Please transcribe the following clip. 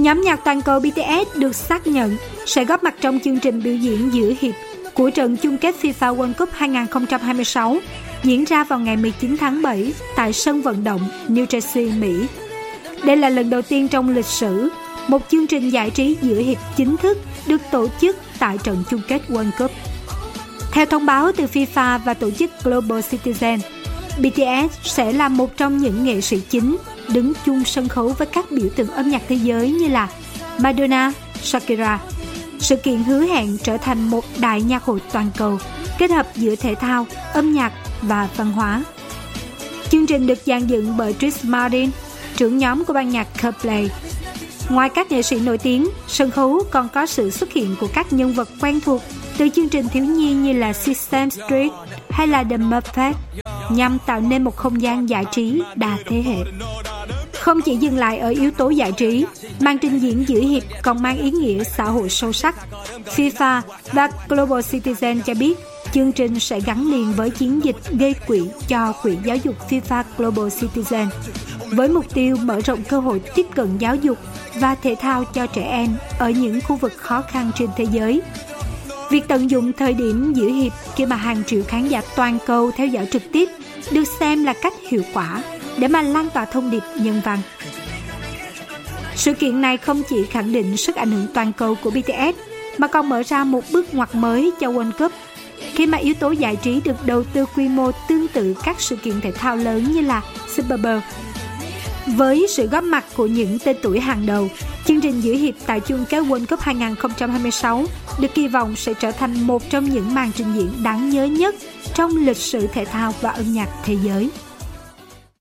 Nhóm nhạc toàn cầu BTS được xác nhận sẽ góp mặt trong chương trình biểu diễn giữa hiệp của trận chung kết FIFA World Cup 2026 diễn ra vào ngày 19 tháng 7 tại sân vận động New Jersey, Mỹ. Đây là lần đầu tiên trong lịch sử một chương trình giải trí giữa hiệp chính thức được tổ chức tại trận chung kết World Cup. Theo thông báo từ FIFA và tổ chức Global Citizen, BTS sẽ là một trong những nghệ sĩ chính đứng chung sân khấu với các biểu tượng âm nhạc thế giới như là Madonna, Shakira. Sự kiện hứa hẹn trở thành một đại nhạc hội toàn cầu kết hợp giữa thể thao, âm nhạc và văn hóa. Chương trình được dàn dựng bởi Chris Martin, trưởng nhóm của ban nhạc Coldplay. Ngoài các nghệ sĩ nổi tiếng, sân khấu còn có sự xuất hiện của các nhân vật quen thuộc từ chương trình thiếu nhi như là Sesame Street hay là The Muppets, nhằm tạo nên một không gian giải trí đa thế hệ. Không chỉ dừng lại ở yếu tố giải trí, màn trình diễn giữa hiệp còn mang ý nghĩa xã hội sâu sắc. FIFA và Global Citizen cho biết chương trình sẽ gắn liền với chiến dịch gây quỹ cho Quỹ Giáo dục FIFA Global Citizen, với mục tiêu mở rộng cơ hội tiếp cận giáo dục và thể thao cho trẻ em ở những khu vực khó khăn trên thế giới. Việc tận dụng thời điểm giữa hiệp khi mà hàng triệu khán giả toàn cầu theo dõi trực tiếp được xem là cách hiệu quả để mà lan tỏa thông điệp nhân văn. Sự kiện này không chỉ khẳng định sức ảnh hưởng toàn cầu của BTS mà còn mở ra một bước ngoặt mới cho World Cup, khi mà yếu tố giải trí được đầu tư quy mô tương tự các sự kiện thể thao lớn như là Super Bowl. Với sự góp mặt của những tên tuổi hàng đầu, chương trình giữa hiệp tại chung kết World Cup 2026 được kỳ vọng sẽ trở thành một trong những màn trình diễn đáng nhớ nhất trong lịch sử thể thao và âm nhạc thế giới.